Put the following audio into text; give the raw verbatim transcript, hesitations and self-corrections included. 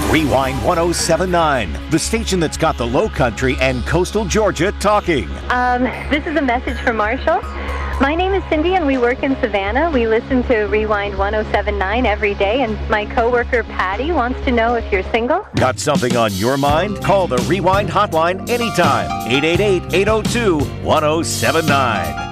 Rewind one oh seven nine, the station that's got the Low Country and coastal Georgia talking. Um, this is a message from Marshall. My name is Cindy and we work in Savannah. We listen to Rewind one oh seven nine every day, and my coworker Patty wants to know if you're single. Got something on your mind? Call the Rewind hotline anytime. eight eight eight, eight oh two, one oh seven nine.